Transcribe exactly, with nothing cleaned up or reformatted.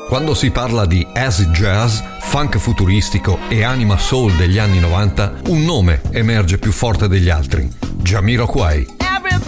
Quando si parla di acid jazz, funk futuristico e anima soul degli anni novanta, un nome emerge più forte degli altri: Jamiroquai.